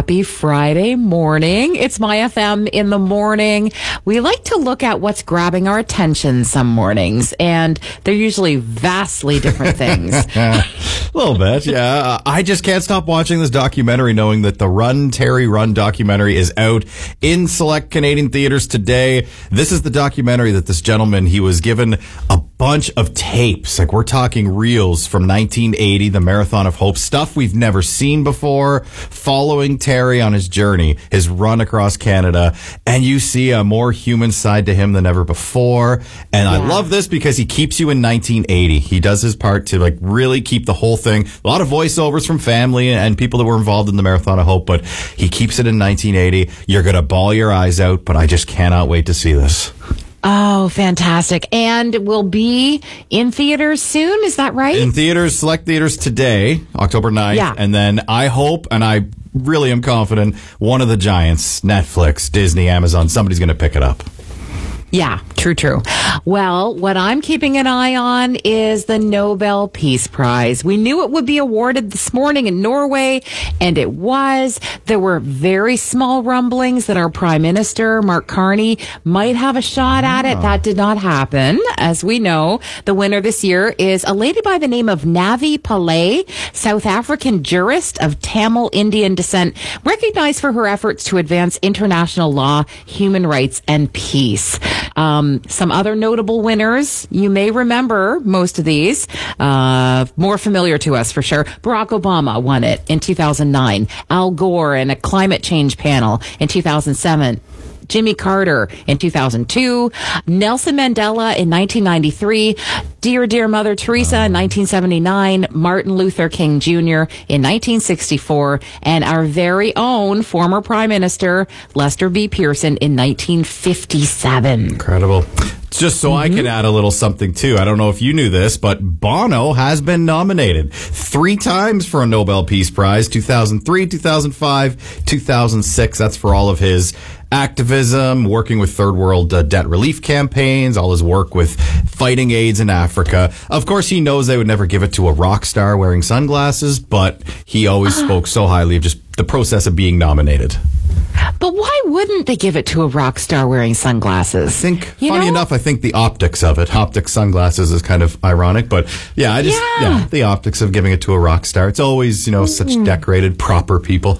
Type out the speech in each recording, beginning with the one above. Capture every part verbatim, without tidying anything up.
Happy Friday morning. It's My F M in the morning. We like to look at what's grabbing our attention some mornings, and they're usually vastly different things. A little bit, yeah. Uh, I just can't stop watching this documentary knowing that the Run, Terry, Run documentary is out in select Canadian theaters today. This is the documentary that this gentleman, he was given a bunch of tapes. Like, we're talking reels from nineteen eighty, the Marathon of Hope, stuff we've never seen before, following Terry on his journey, his run across Canada. And you see a more human side to him than ever before. And yeah. I love this because he keeps you in nineteen eighty. He does his part to like really keep the whole thing. A lot of voiceovers from family and people that were involved in the Marathon of Hope, but he keeps it in nineteen eighty. You're going to bawl your eyes out, but I just cannot wait to see this. Oh, fantastic. And will be in theaters soon, is that right? In theaters, select theaters today, October ninth. Yeah. And then I hope, and I really am confident, one of the giants, Netflix, Disney, Amazon, somebody's going to pick it up. Yeah, true, true. Well, what I'm keeping an eye on is the Nobel Peace Prize. We knew it would be awarded this morning in Norway, and it was. There were very small rumblings that our Prime Minister, Mark Carney, might have a shot at it. That did not happen. As we know, the winner this year is a lady by the name of Navi Pillay, South African jurist of Tamil Indian descent, recognized for her efforts to advance international law, human rights, and peace. Um, some other notable winners, you may remember most of these, uh, more familiar to us for sure. Barack Obama won it in two thousand nine. Al Gore in a climate change panel in two thousand seven. Jimmy Carter in two thousand two, Nelson Mandela in nineteen ninety-three, Dear Dear Mother Teresa in nineteen seventy-nine, Martin Luther King Junior in nineteen sixty-four, and our very own former Prime Minister, Lester B. Pearson, in nineteen fifty-seven. Incredible. Just so mm-hmm. I can add a little something, too. I don't know if you knew this, but Bono has been nominated three times for a Nobel Peace Prize, two thousand three, two thousand five, two thousand six. That's for all of his activism, working with third world uh, debt relief campaigns, all his work with fighting AIDS in Africa. Of course, he knows they would never give it to a rock star wearing sunglasses, but he always uh, spoke so highly of just the process of being nominated. But why wouldn't they give it to a rock star wearing sunglasses? I think, you funny know? enough, I think the optics of it, optic sunglasses is kind of ironic, but yeah, I just, yeah, yeah the optics of giving it to a rock star. It's always, you know, such mm. decorated, proper people.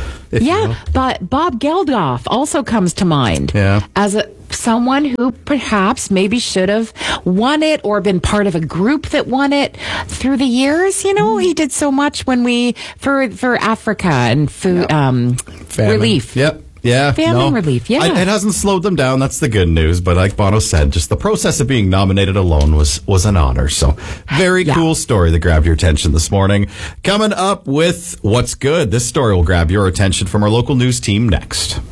Yeah, but Bob Geldof also comes to mind yeah. as a someone who perhaps maybe should have won it or been part of a group that won it through the years. You know, he did so much when we for for Africa and food yeah. um, relief. Yep. Yeah, famine no. relief. Yeah, I, it hasn't slowed them down. That's the good news. But like Bono said, just the process of being nominated alone was was an honor. So very yeah. cool story that grabbed your attention this morning. Coming up with What's Good. This story will grab your attention from our local news team next.